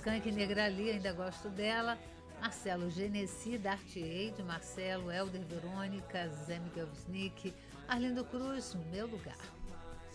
Skank Negrali, ainda gosto dela. Marcelo Genesi, Dart Aid, Marcelo, Helder Verônica, Zé Miguel Wisnik, Arlindo Cruz, Meu Lugar.